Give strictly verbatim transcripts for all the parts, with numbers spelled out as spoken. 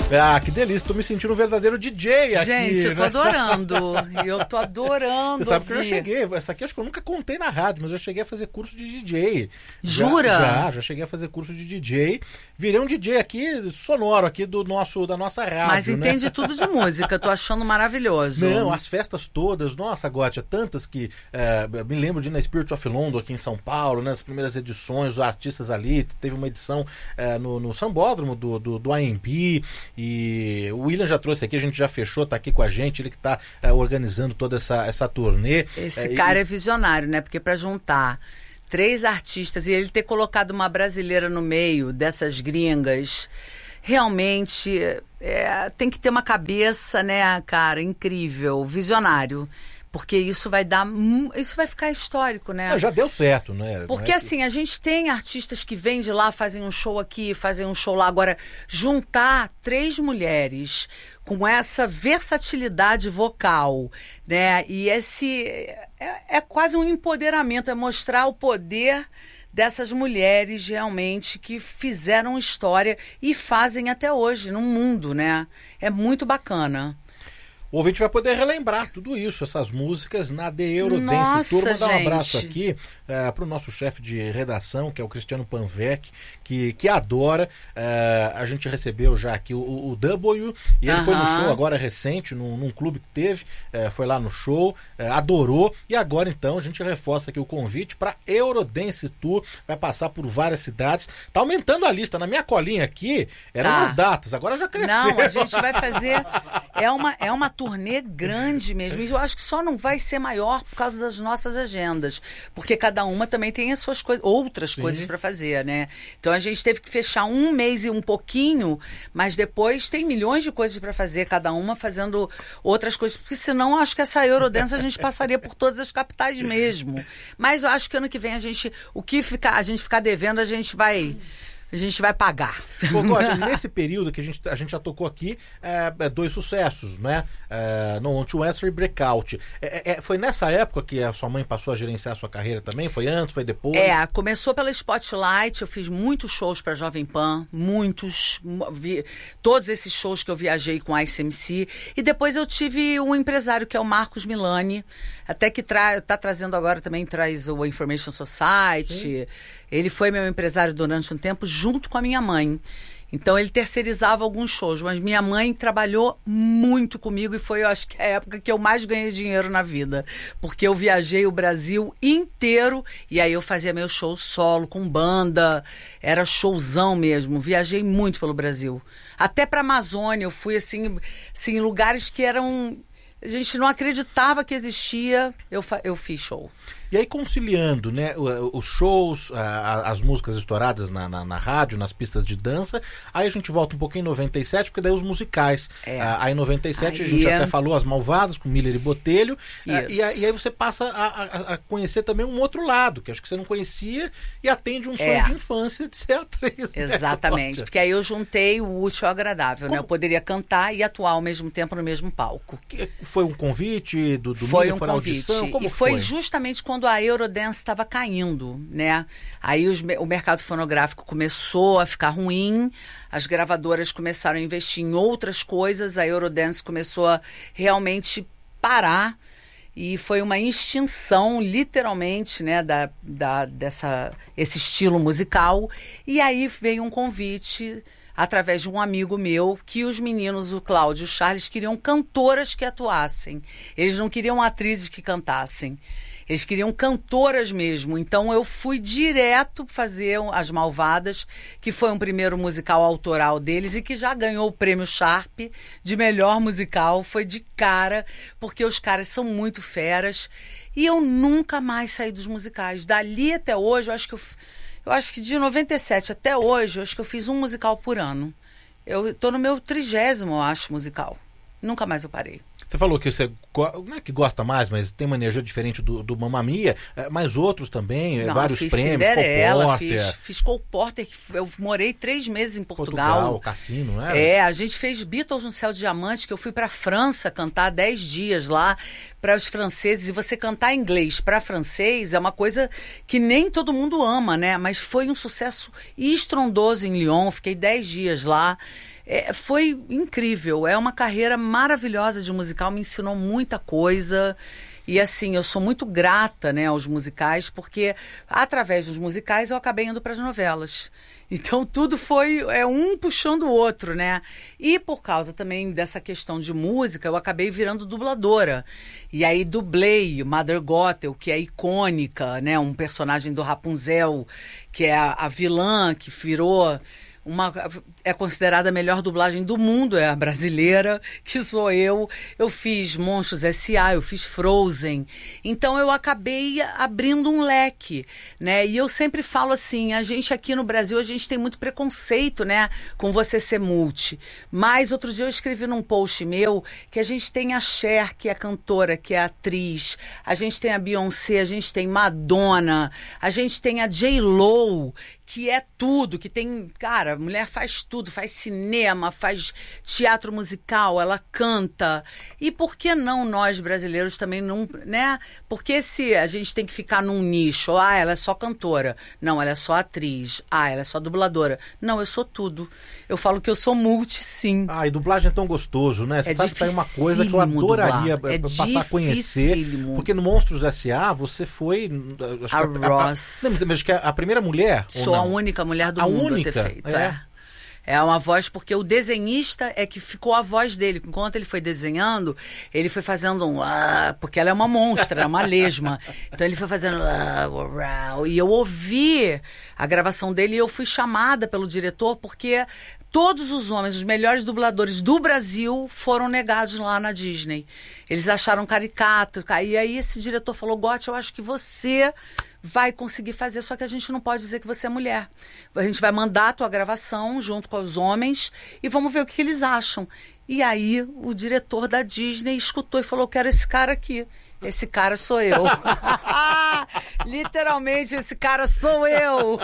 Ah, que delícia, tô me sentindo um verdadeiro D J aqui. Gente, eu tô né? adorando. Eu tô adorando. Você sabe que eu já ouvir. cheguei, essa aqui acho que eu nunca contei na rádio, mas eu cheguei a fazer curso de D J. Jura? Já, já, já cheguei a fazer curso de D J. Virei um D J aqui, sonoro aqui do nosso, da nossa rádio. Mas entende né? tudo de música, tô achando maravilhoso. Não, as festas todas, nossa, Gótia, tantas que é, me lembro de ir na Spirit of London aqui em São Paulo, né, nas primeiras edições, os artistas ali, teve uma edição é, no, no Sambódromo do, do, do A M P, e o William já trouxe aqui, a gente já fechou, tá aqui com a gente, ele que tá é, organizando toda essa, essa turnê. Esse é, cara e... é visionário, né, porque pra juntar três artistas e ele ter colocado uma brasileira no meio dessas gringas, realmente é, tem que ter uma cabeça, né, cara, incrível, visionário. Porque isso vai dar. Isso vai ficar histórico, né? Não, já deu certo, né? Porque é que... assim, a gente tem artistas que vêm de lá, fazem um show aqui, fazem um show lá. Agora, juntar três mulheres com essa versatilidade vocal, né? E esse. É, é quase um empoderamento, é mostrar o poder dessas mulheres realmente que fizeram história e fazem até hoje no mundo, né? É muito bacana. O ouvinte vai poder relembrar tudo isso, essas músicas na The Eurodance Nossa, Tour. Mandar um gente. abraço aqui é, para o nosso chefe de redação, que é o Cristiano Panvec, que, que adora. É, a gente recebeu já aqui o, o W, e ele Uhum. foi no show agora recente, num, num clube que teve, é, foi lá no show, é, adorou. E agora então a gente reforça aqui o convite para Eurodance Tour, vai passar por várias cidades. Tá aumentando a lista, na minha colinha aqui eram Tá. as datas, agora já cresceu. Não, a gente vai fazer. É uma, é uma turnê grande mesmo. E eu acho que só não vai ser maior por causa das nossas agendas. Porque cada uma também tem as suas coisas, outras Sim. coisas para fazer, né? Então a gente teve que fechar um mês e um pouquinho, mas depois tem milhões de coisas para fazer, cada uma fazendo outras coisas. Porque senão acho que essa Eurodance a gente passaria por todas as capitais mesmo. Mas eu acho que ano que vem a gente, o que ficar, a gente ficar devendo, a gente vai. A gente vai pagar. Pô, Gótia, nesse período que a gente, a gente já tocou aqui, é, é, dois sucessos, né? É, No Want to Answer e Breakout. É, é, foi nessa época que a sua mãe passou a gerenciar a sua carreira também? Foi antes, foi depois? É, começou pela Spotlight, eu fiz muitos shows para Jovem Pan, muitos, vi, todos esses shows que eu viajei com a I C M C, e depois eu tive um empresário que é o Marcos Milani, até que tra, tá trazendo agora também, traz o Information Society. Sim. Ele foi meu empresário durante um tempo, junto com a minha mãe. Então, ele terceirizava alguns shows, mas minha mãe trabalhou muito comigo e foi, eu acho que, a época que eu mais ganhei dinheiro na vida. Porque eu viajei o Brasil inteiro e aí eu fazia meu show solo, com banda, era showzão mesmo. Viajei muito pelo Brasil. Até para a Amazônia, eu fui assim, assim, em lugares que eram... A gente não acreditava que existia, eu, fa- eu fiz show. E aí conciliando, né, os shows, a, as músicas estouradas na, na, na rádio, nas pistas de dança, aí a gente volta um pouquinho em noventa e sete, porque daí os musicais. É. Aí em noventa e sete Aí a gente é... até falou As Malvadas, com Miller e Botelho, e, Isso. e aí você passa a, a, a conhecer também um outro lado, que acho que você não conhecia, e atende um sonho É. de infância de ser atriz. Exatamente, né, porque aí eu juntei o útil ao agradável, Como... né? Eu poderia cantar e atuar ao mesmo tempo no mesmo palco. Foi um convite do, do Foi Miller, um foi na convite. audição? Como e foi, foi justamente quando a Eurodance estava caindo, né? Aí os, o mercado fonográfico começou a ficar ruim, as gravadoras começaram a investir em outras coisas, a Eurodance começou a realmente parar e foi uma extinção, literalmente, né, da, da, dessa, esse estilo musical. E aí veio um convite através de um amigo meu, que os meninos, o Cláudio e o Charles, queriam cantoras que atuassem. Eles não queriam atrizes que cantassem. Eles queriam cantoras mesmo. Então eu fui direto fazer As Malvadas, que foi um primeiro musical autoral deles e que já ganhou o prêmio Sharp de melhor musical. Foi de cara, porque os caras são muito feras. E eu nunca mais saí dos musicais. Dali até hoje, eu acho que eu, eu acho que de noventa e sete até hoje, eu acho que eu fiz um musical por ano. Eu estou no meu trigésimo, eu acho, musical. Nunca mais eu parei. Você falou que você não é que gosta mais, mas tem uma energia diferente do, do Mamma Mia, mas outros também, não, vários fiz prêmios, Cinderela, Cole Porter. Fiz, fiz Cole Porter, eu morei três meses em Portugal. Portugal, Cassino, não era? É, a gente fez Beatles no Céu de Diamante, que eu fui para França cantar dez dias lá para os franceses, e você cantar inglês para francês é uma coisa que nem todo mundo ama, né? Mas foi um sucesso estrondoso em Lyon, fiquei dez dias lá. É, foi incrível, é uma carreira maravilhosa de musical, me ensinou muita coisa. E assim, eu sou muito grata, né, aos musicais, porque através dos musicais eu acabei indo para as novelas. Então tudo foi é, um puxando o outro, né? E por causa também dessa questão de música, eu acabei virando dubladora. E aí dublei Mother Gothel, que é icônica, né? Um personagem do Rapunzel, que é a, a vilã que virou... Uma, é considerada a melhor dublagem do mundo, é a brasileira, que sou eu. Eu fiz Monstros S A, eu fiz Frozen. Então eu acabei abrindo um leque, né? E eu sempre falo assim, a gente aqui no Brasil, a gente tem muito preconceito, né? Com você ser multi. Mas outro dia eu escrevi num post meu que a gente tem a Cher, que é cantora, que é atriz. A gente tem a Beyoncé, a gente tem Madonna. A gente tem a J-Lo, que é tudo, que tem... Cara, a mulher faz tudo, faz cinema, faz teatro musical, ela canta. E por que não nós, brasileiros, também não... né? Porque se a gente tem que ficar num nicho, ah, ela é só cantora. Não, ela é só atriz. Ah, ela é só dubladora. Não, eu sou tudo. Eu falo que eu sou multi, sim. Ah, e dublagem é tão gostoso, né? Você é sabe que tá uma coisa que eu adoraria é passar a conhecer. Porque no Monstros S A você foi... Acho a que a, Ross. A, a, acho que a primeira mulher... Sou a única mulher do a mundo única, a ter feito. É. é. É uma voz, porque o desenhista é que ficou a voz dele. Enquanto ele foi desenhando, ele foi fazendo um... Ah, porque ela é uma monstra, é uma lesma. Então ele foi fazendo... Ah, uau, e eu ouvi a gravação dele e eu fui chamada pelo diretor porque todos os homens, os melhores dubladores do Brasil foram negados lá na Disney. Eles acharam caricato. E aí esse diretor falou, Gotti, eu acho que você... vai conseguir fazer, só que a gente não pode dizer que você é mulher. A gente vai mandar a tua gravação junto com os homens e vamos ver o que, que eles acham. E aí o diretor da Disney escutou e falou, quero esse cara aqui. Esse cara sou eu. Literalmente, esse cara sou eu.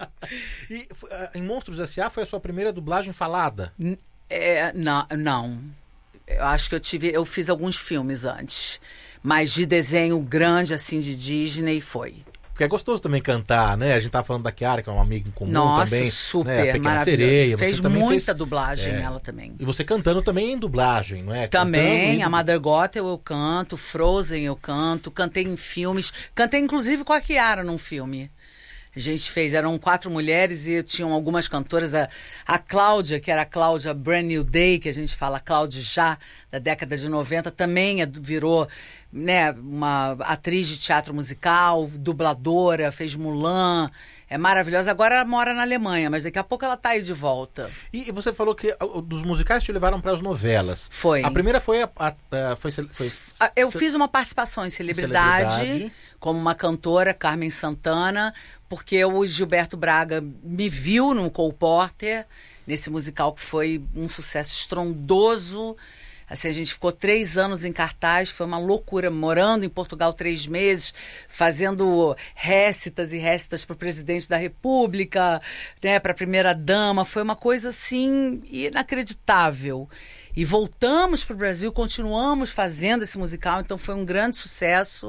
E em Monstros S A foi a sua primeira dublagem falada? É, não, não. Eu acho que eu tive, eu fiz alguns filmes antes. Mas de desenho grande, assim, de Disney, foi. Porque é gostoso também cantar, né? A gente tava falando da Chiara, que é uma amiga em comum. Nossa, também. super, né? A Pequena maravilhosa. Sereia. Fez você também muita fez... dublagem, é. ela também. E você cantando também em dublagem, não é? Também, cantando, a Mother Gothel eu canto, Frozen eu canto, cantei em filmes, cantei inclusive com a Chiara num filme. A gente fez, eram quatro mulheres e tinham algumas cantoras, a, a Cláudia, que era a Cláudia Brand New Day, que a gente fala Cláudia já, da década de noventa, também é, virou, né, uma atriz de teatro musical, dubladora, fez Mulan, é maravilhosa. Agora ela mora na Alemanha, mas daqui a pouco ela tá aí de volta. E, e você falou que uh, dos musicais te levaram para as novelas. Foi. A primeira foi... A, a, a, foi, foi, foi Eu fiz uma participação em Celebridade, Celebridade, como uma cantora, Carmen Santana, porque o Gilberto Braga me viu no Cole Porter, nesse musical que foi um sucesso estrondoso. Assim, a gente ficou três anos em cartaz, foi uma loucura, morando em Portugal três meses, fazendo récitas e récitas para o presidente da República, né, para a primeira-dama. Foi uma coisa, assim, inacreditável. E voltamos para o Brasil, continuamos fazendo esse musical, então foi um grande sucesso.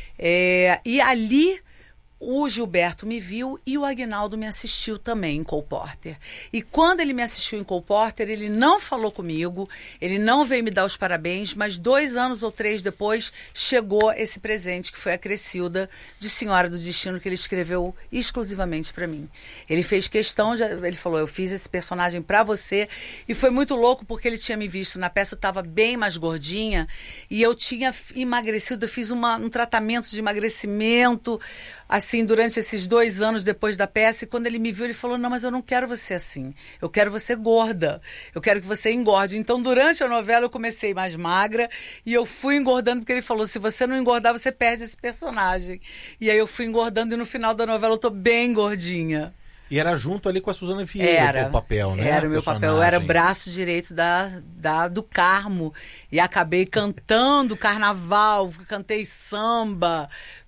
É, e ali... o Gilberto me viu e o Aguinaldo me assistiu também em Cole Porter. E quando ele me assistiu em Cole Porter, ele não falou comigo, ele não veio me dar os parabéns, mas dois anos ou três depois chegou esse presente, que foi a Crescilda de Senhora do Destino, que ele escreveu exclusivamente para mim. Ele fez questão, de, ele falou, eu fiz esse personagem para você, e foi muito louco porque ele tinha me visto na peça, eu estava bem mais gordinha, e eu tinha emagrecido, eu fiz uma, um tratamento de emagrecimento, assim, durante esses dois anos depois da peça, e quando ele me viu, ele falou, não, mas eu não quero você assim, eu quero você gorda, eu quero que você engorde. Então, durante a novela, eu comecei mais magra, e eu fui engordando, porque ele falou, se você não engordar, você perde esse personagem. E aí eu fui engordando, e no final da novela eu tô bem gordinha. E era junto ali com a Suzana Vieira o papel, né? Era o meu papel, eu era o braço direito da, da, do Carmo. E acabei cantando carnaval, cantei samba,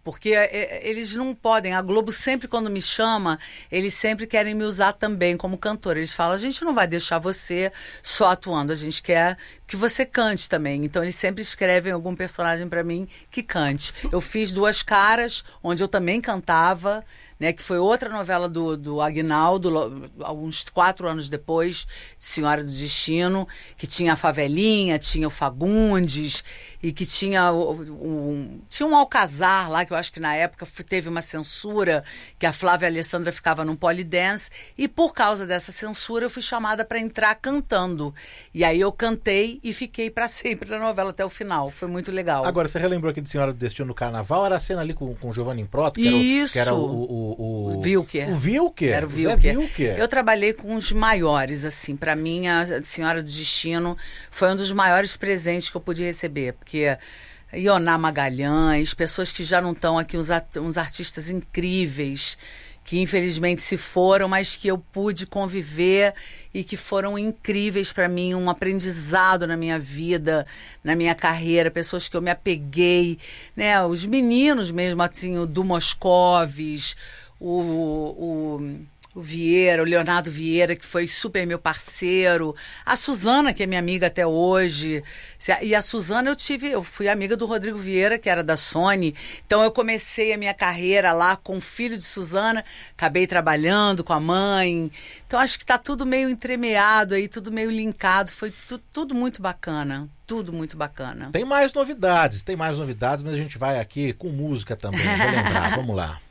porque é, eles não podem. A Globo sempre, quando me chama, eles sempre querem me usar também como cantora. Eles falam, a gente não vai deixar você só atuando, a gente quer que você cante também. Então, eles sempre escrevem algum personagem para mim que cante. Eu fiz Duas Caras, onde eu também cantava, né, que foi outra novela do, do Aguinaldo, alguns quatro anos depois, Senhora do Destino, que tinha a Favelinha, tinha o Fagundes, e que tinha um, tinha um Alcazar lá, que eu acho que na época teve uma censura, que a Flávia Alessandra ficava num polidense, e por causa dessa censura eu fui chamada para entrar cantando. E aí eu cantei e fiquei para sempre na novela até o final. Foi muito legal. Agora, você relembrou aqui de Senhora do Destino no Carnaval? Era a cena ali com, com o Giovanni Improto? Que Isso! Era o, que era o, o, o... O Wilker. O Wilker? Era o Zé Wilker. Wilker. Eu trabalhei com os maiores, assim. Para mim, a Senhora do Destino foi um dos maiores presentes que eu pude receber. Porque Ioná Magalhães, pessoas que já não estão aqui, uns, uns artistas incríveis, que infelizmente se foram, mas que eu pude conviver e que foram incríveis para mim, um aprendizado na minha vida, na minha carreira, pessoas que eu me apeguei, né? Os meninos mesmo, assim, o Du Moscovis, o, o, o Vieira, o Leonardo Vieira, que foi super meu parceiro, a Suzana, que é minha amiga até hoje. E a Suzana eu tive, eu fui amiga do Rodrigo Vieira, que era da Sony, então eu comecei a minha carreira lá com o filho de Suzana, acabei trabalhando com a mãe, então acho que está tudo meio entremeado aí, tudo meio linkado, foi tu, tudo muito bacana, tudo muito bacana. Tem mais novidades, tem mais novidades, mas a gente vai aqui com música também, vou lembrar, vamos lá.